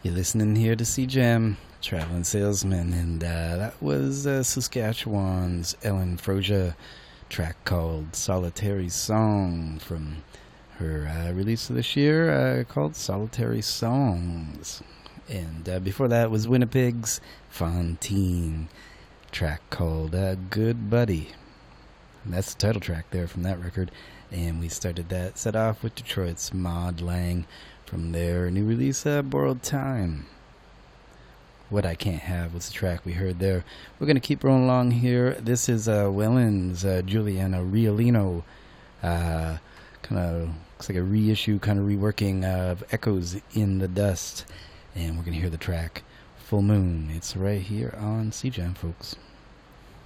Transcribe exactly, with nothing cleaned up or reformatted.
You're listening here to C-Jam, Traveling Salesman, and uh, that was uh, Saskatchewan's Ellen Froja, track called Solitary Song from her uh, release of this year uh, called Solitary Songs. And uh, before that was Winnipeg's Fontaine, track called uh, Good Buddy. And that's the title track there from that record. And we started that set off with Detroit's Maud Lang from their new release, uh, Borrowed Time. What I Can't Have was the track we heard there. We're going to keep rolling along here. This is uh, Welland's uh, Juliana Riolino. Uh, kind of looks like a reissue, kind of reworking of Echoes in the Dust. And we're going to hear the track Full Moon. It's right here on C-Jam, folks.